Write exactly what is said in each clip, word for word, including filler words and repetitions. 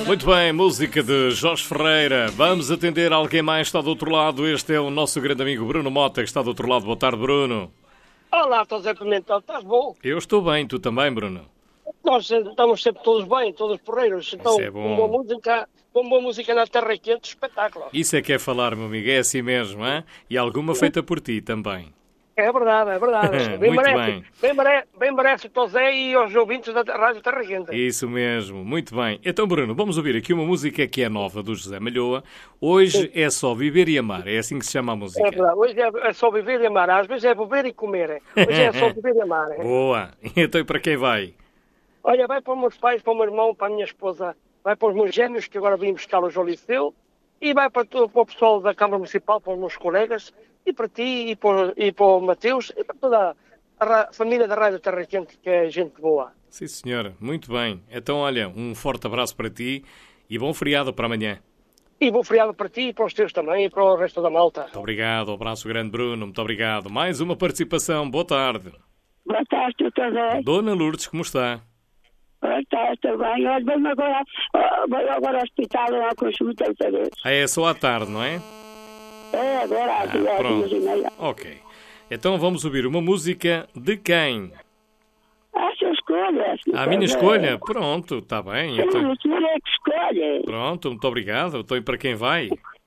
Muito bem, música de Jorge Ferreira. Vamos atender alguém mais que está do outro lado. Este é o nosso grande amigo Bruno Mota, que está do outro lado. Boa tarde, Bruno. Olá, estou Zé Pimentel, estás bom? Eu estou bem, tu também, Bruno? Nós estamos sempre todos bem, todos porreiros. Então, Isso é bom. com boa música, com boa música na terra quente, espetáculo. Isso é que é falar, meu amigo, é assim mesmo, hein? E alguma feita por ti também. É verdade, é verdade. Bem Muito merece, bem. Bem merece, bem merece o Zé e aos ouvintes da Rádio Terra Quente. Isso mesmo, muito bem. Então, Bruno, vamos ouvir aqui uma música que é nova do José Malhoa. Hoje é só Viver e Amar, é assim que se chama a música. É verdade, hoje é, é só viver e amar. Às vezes é beber e comer. Hoje é só viver e amar. Boa. Então, e para quem vai? Olha, vai para os meus pais, para o meu irmão, para a minha esposa, vai para os meus gêmeos, que agora vim buscá-los ao liceu, e vai para, todo, para o pessoal da Câmara Municipal, para os meus colegas, e para ti, e para, e para o Mateus, e para toda a, a família da Rádio Terra Quente, que é gente boa. Sim, senhora. Muito bem. Então, olha, um forte abraço para ti e bom feriado para amanhã. E bom feriado para ti e para os teus também, e para o resto da malta. Muito obrigado. Um abraço grande, Bruno. Muito obrigado. Mais uma participação. Boa tarde. Boa tarde, doutor Zé. Dona Lourdes, como está? Boa tarde, está bem. Olha, venho agora, vou agora ao hospital, lá consulta outra vez. Ah, é só à tarde, não é? É, agora às Ah, pronto. duas e meia. Ok. Então vamos ouvir uma música de quem? A sua escolha. A minha escolha? Pronto, está bem. Sim, Então, a senhora é que escolhe. pronto, muito obrigado. Então, e para quem vai?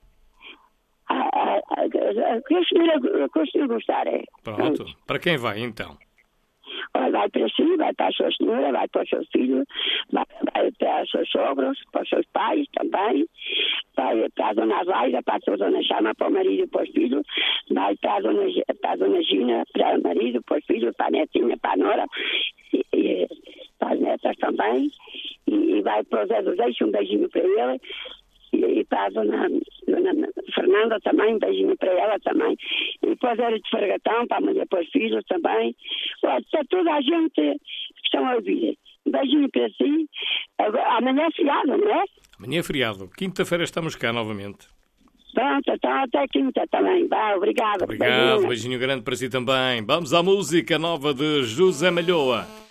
A, a, a, a, que a senhora, que a senhora gostar é. Pronto. Para quem vai, então? Olha, vai para si, vai para a sua senhora, vai para o seu filho, vai, vai para os seus sogros, para os seus pais também, vai para a dona Zaida, para a dona Chama, para o marido e para os filhos, vai para a dona, para a dona Gina, para o marido, para os filhos, para a netinha, para a nora, e, e para as netas também, e, e vai para o Zé do Deixo, um beijinho para ele, e, e para a dona, dona Fernanda também, um beijinho para ela também, e para o Zé de Fergatão, para a mulher, para os filhos também. Olha, para toda a gente que estão a ouvir. Um beijinho para si. Agora, amanhã é feriado, não é? Amanhã é feriado. Quinta-feira estamos cá novamente. Pronto, então até quinta também. Vá, obrigado. Obrigado. Beijinho. Beijinho grande para si também. Vamos à música nova de José Malhoa.